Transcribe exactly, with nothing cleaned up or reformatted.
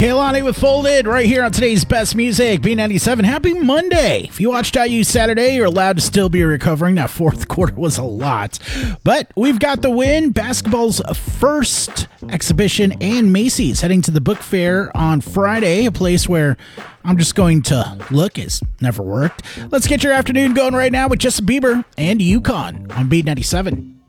Kehlani with Folded right here on today's Best Music, B ninety-seven. Happy Monday. If you watched I U Saturday, you're allowed to still be recovering. That fourth quarter was a lot. But we've got the win. Basketball's first exhibition and Macy's heading to the book fair on Friday, a place where I'm just going to look. Has never worked. Let's get your afternoon going right now with Justin Bieber and UConn on B ninety-seven.